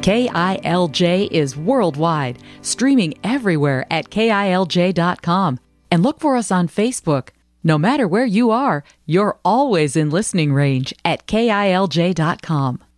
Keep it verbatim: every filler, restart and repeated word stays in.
K I L J is worldwide, streaming everywhere at K I L J dot com. And look for us on Facebook. No matter where you are, you're always in listening range at K I L J dot com.